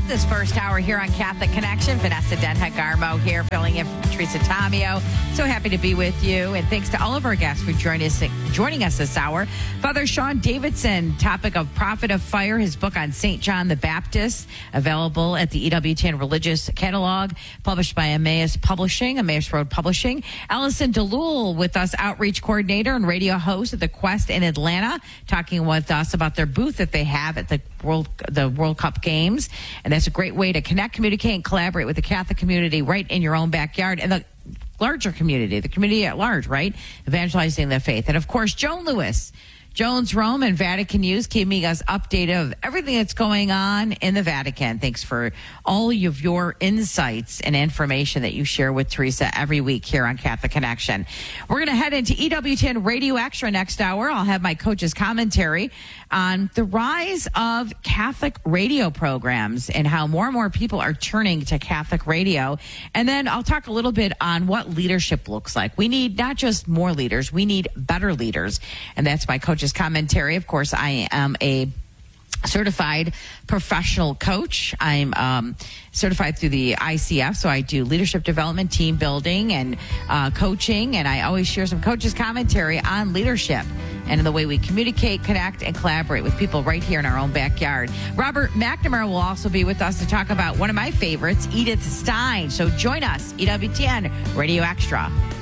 this first hour here on Catholic Connection. Vanessa Denha-Garmo here, filling in for Teresa Tomeo. So happy to be with you. And thanks to all of our guests for joining us this hour. Father Sean Davidson, topic of Prophet of Fire, his book on St. John the Baptist, available at the EWTN Religious Catalog, published by Emmaus Road Publishing. Allison DeLuel with us, outreach coordinator and radio host at the Quest in Atlanta, talking with us about their booth that they have at the World Cup games. And that's a great way to connect, communicate, and collaborate with the Catholic community right in your own backyard and the larger community, the community at large, right? Evangelizing the faith. And of course, Joan Lewis, Jones Rome and Vatican News, keeping us updated of everything that's going on in the Vatican. Thanks for all of your insights and information that you share with Teresa every week here on Catholic Connection. We're going to head into EWTN Radio Extra next hour. I'll have my coach's commentary on the rise of Catholic radio programs and how more and more people are turning to Catholic radio. And then I'll talk a little bit on what leadership looks like. We need not just more leaders, we need better leaders. And that's my coach's commentary. Of course, I am a certified professional coach. I'm certified through the ICF, so I do leadership development, team building, and coaching, and I always share some coaches' commentary on leadership and the way we communicate, connect, and collaborate with people right here in our own backyard. Robert McNamara will also be with us to talk about one of my favorites, Edith Stein. So join us, EWTN Radio Extra.